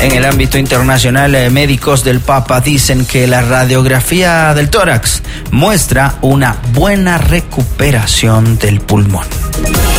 En el ámbito internacional, médicos del Papa dicen que la radiografía del tórax muestra una buena recuperación del pulmón.